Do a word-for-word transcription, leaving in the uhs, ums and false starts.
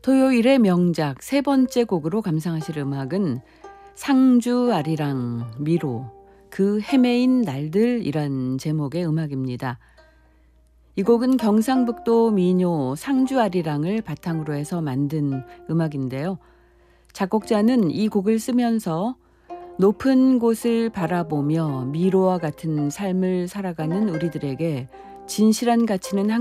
토요일의 명작 세 번째 곡으로 감상하실 음악은 상주 아리랑 미로 그 헤매인 날들이란 제목의 음악입니다. 이 곡은 경상북도 민요 상주 아리랑을 바탕으로 해서 만든 음악인데요. 작곡자는 이 곡을 쓰면서 높은 곳을 바라보며 미로와 같은 삶을 살아가는 우리들에게 진실한 가치는